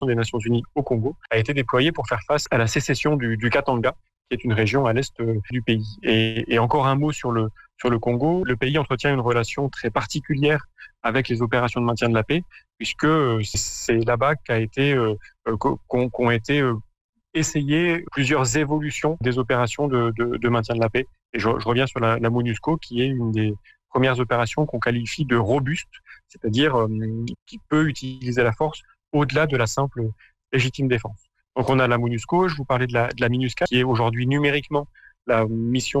des Nations Unies au Congo, a été déployée pour faire face à la sécession du Katanga, qui est une région à l'est du pays. Et encore un mot sur le Congo. Le pays entretient une relation très particulière avec les opérations de maintien de la paix, puisque c'est là-bas qu'ont été essayées plusieurs évolutions des opérations de maintien de la paix. Et je reviens sur la MONUSCO, qui est une des premières opérations qu'on qualifie de robuste, c'est-à-dire qui peut utiliser la force au-delà de la simple légitime défense. Donc on a la MONUSCO, je vous parlais de la MINUSCA, qui est aujourd'hui numériquement la mission